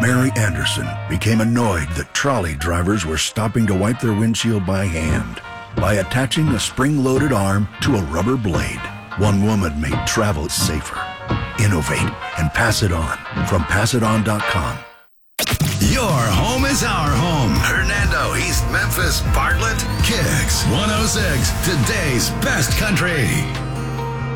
Mary Anderson became annoyed that trolley drivers were stopping to wipe their windshield by hand. By attaching a spring-loaded arm to a rubber blade, one woman made travel safer. Innovate and pass it on from passiton.com. Your home is our home. Hernando, East Memphis, Bartlett, Kicks 106, today's best country.